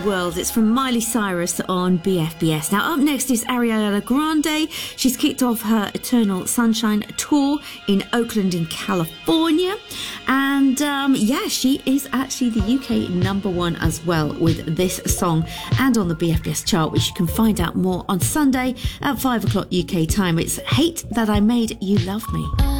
World. It's from Miley Cyrus on BFBS. Now, up next is Ariana Grande. She's kicked off her Eternal Sunshine tour in Oakland in California. And she is actually the UK #1 as well with this song and on the BFBS chart, which you can find out more on Sunday at 5 o'clock UK time. It's Hate That I Made You Love Me.